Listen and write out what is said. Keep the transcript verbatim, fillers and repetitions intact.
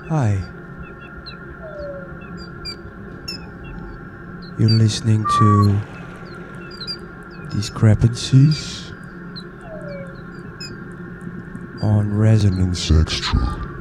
Hi. You're listening to Discrepancies on Resonance Extra.